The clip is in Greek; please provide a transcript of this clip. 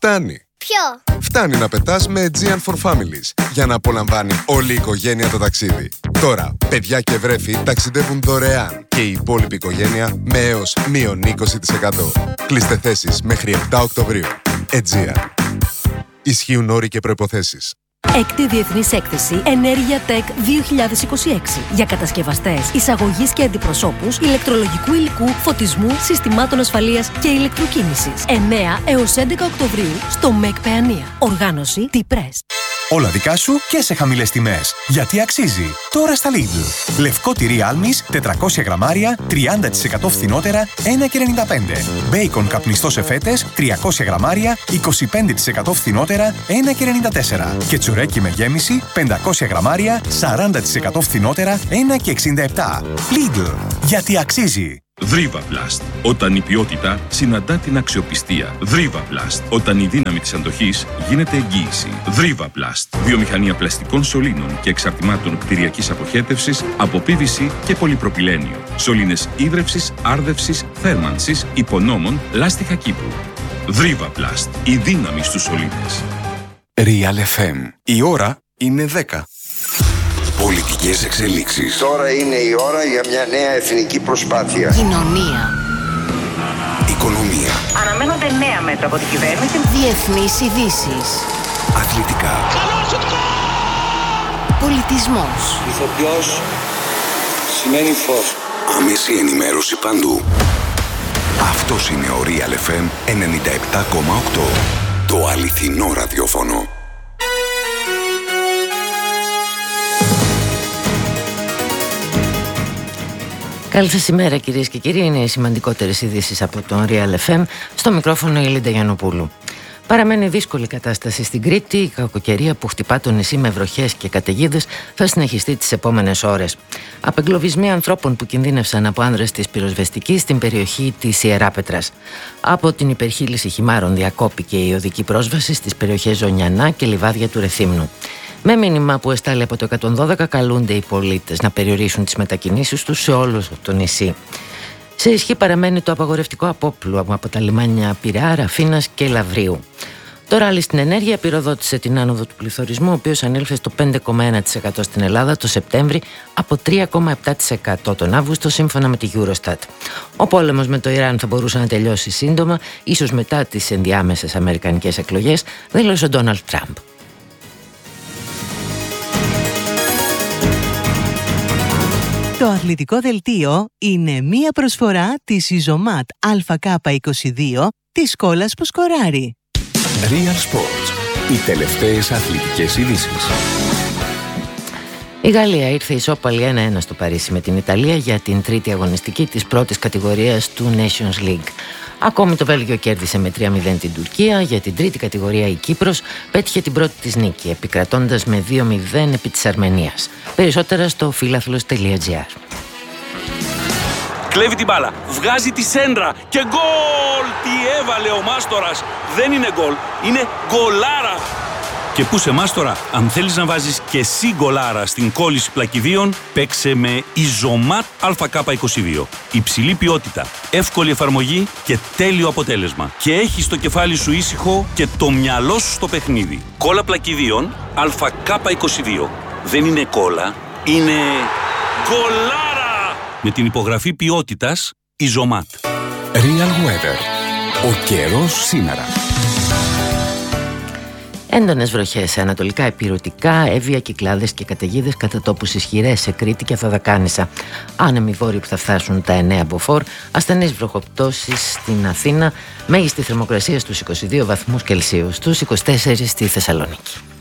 Φτάνει. Ποιο? Φτάνει να πετάς με Aegean for Families για να απολαμβάνει όλη η οικογένεια το ταξίδι. Τώρα, παιδιά και βρέφη ταξιδεύουν δωρεάν και η υπόλοιπη οικογένεια με έως μείον 20%. Κλείστε θέσεις μέχρι 7 Οκτωβρίου. Aegean. Ισχύουν όροι και προϋποθέσεις. Έκτη Διεθνής Έκθεση Ενέργεια Tech 2026 για κατασκευαστές, εισαγωγής και αντιπροσώπους ηλεκτρολογικού υλικού, φωτισμού, συστημάτων ασφαλείας και ηλεκτροκίνησης. 9 έως 11 Οκτωβρίου στο ΜΕΚ Παιανία. Οργάνωση T-Press. Όλα δικά σου και σε χαμηλές τιμές. Γιατί αξίζει. Τώρα στα Lidl. Λευκό τυρί Άλμης, 400 γραμμάρια, 30% φθηνότερα, 1,95. Μπέικον καπνιστό σε φέτες, 300 γραμμάρια, 25% φθηνότερα, 1,94. Και τσουρέκι με γέμιση, 500 γραμμάρια, 40% φθηνότερα, 1,67. Lidl. Γιατί αξίζει. Δρίβαπλαστ. Όταν η ποιότητα συναντά την αξιοπιστία. Δρίβαπλαστ. Όταν η δύναμη της αντοχής γίνεται εγγύηση. Δρίβαπλαστ. Βιομηχανία πλαστικών σωλήνων και εξαρτημάτων κτηριακής αποχέτευσης από PVC και πολυπροπυλένιο. Σωλήνες ίδρευσης, άρδευσης, θέρμανσης, υπονόμων, λάστιχα κήπου. Δρίβαπλαστ. Η δύναμη στους σωλήνες. Real FM. Η ώρα είναι 10. Πολιτικές εξελίξεις. Τώρα είναι η ώρα για μια νέα εθνική προσπάθεια. Κοινωνία. Οικονομία. Αναμένονται νέα μέτρα από την κυβέρνηση. Διεθνείς ειδήσεις. Αθλητικά. Πολιτισμός. Ηθοποιός σημαίνει φως. Άμεση ενημέρωση παντού. Αυτός είναι ο Real FM 97,8. Το αληθινό ραδιόφωνο. Καλή σας ημέρα κυρίες και κύριοι, είναι οι σημαντικότερες ειδήσεις από τον Real FM. Στο μικρόφωνο η Λίντα Γιαννοπούλου. Παραμένει δύσκολη κατάσταση στην Κρήτη. Η κακοκαιρία που χτυπά το νησί με βροχές και καταιγίδες θα συνεχιστεί τις επόμενες ώρες. Απεγκλωβισμοί ανθρώπων που κινδύνευσαν από άνδρες της πυροσβεστικής στην περιοχή της Ιεράπετρας. Από την υπερχείληση χυμάρων διακόπηκε η οδική πρόσβαση στις περιοχές Ζωνιανά και Λιβάδια του Ρεθύμνου. Με μήνυμα που εστάλει από το 112 καλούνται οι πολίτες να περιορίσουν τις μετακινήσεις τους σε όλο το νησί. Σε ισχύ παραμένει το απαγορευτικό απόπλου από τα λιμάνια Πειραιά, Ραφίνας και Λαβρίου. Το ράλι στην ενέργεια πυροδότησε την άνοδο του πληθωρισμού, ο οποίος ανήλθε στο 5,1% στην Ελλάδα το Σεπτέμβρη από 3,7% τον Αύγουστο, σύμφωνα με τη Eurostat. Ο πόλεμος με το Ιράν θα μπορούσε να τελειώσει σύντομα, ίσως μετά τις ενδιάμεσες αμερικανικές εκλογές, δήλωσε ο Ντόναλντ Τραμπ. Το αθλητικό δελτίο είναι μία προσφορά της Ιζωμάτ ΑΚ22 της σκόλας που σκοράρει. Real Sports. Οι τελευταίες αθλητικές ειδήσεις. Η Γαλλία ήρθε ισόπαλη 1-1 στο Παρίσι με την Ιταλία για την τρίτη αγωνιστική της πρώτης κατηγορίας του Nations League. Ακόμη το Βέλγιο κέρδισε με 3-0 την Τουρκία. Για την τρίτη κατηγορία η Κύπρος πέτυχε την πρώτη της νίκη, επικρατώντας με 2-0 επί της Αρμενίας. Περισσότερα στο philathlos.gr. Κλέβει την μπάλα, βγάζει τη σέντρα και γκολ! Τι έβαλε ο Μάστορας! Δεν είναι γκολ, είναι γκολάρα! Και πού σε Μάστορα, αν θέλεις να βάζεις και εσύ γκολάρα στην κόλληση πλακιδίων, παίξε με Ιζωμάτ ΑΚ22. Υψηλή ποιότητα, εύκολη εφαρμογή και τέλειο αποτέλεσμα. Και έχεις το κεφάλι σου ήσυχο και το μυαλό σου στο παιχνίδι. Κόλλα πλακιδίων ΑΚ22. Δεν είναι κόλλα, είναι γκολάρα! Με την υπογραφή ποιότητας Ιζωμάτ. Real Weather. Ο καιρός σήμερα. Έντονες βροχές σε ανατολικά επιρωτικά, Εύβοια, Κυκλάδες και καταιγίδες κατά τόπους ισχυρές σε Κρήτη και Θοδακάνησα. Άνεμοι βόρειοι που θα φτάσουν τα 9 μποφόρ, ασθενείς βροχοπτώσεις στην Αθήνα, μέγιστη θερμοκρασία στους 22 βαθμούς Κελσίου, στους 24 στη Θεσσαλονίκη.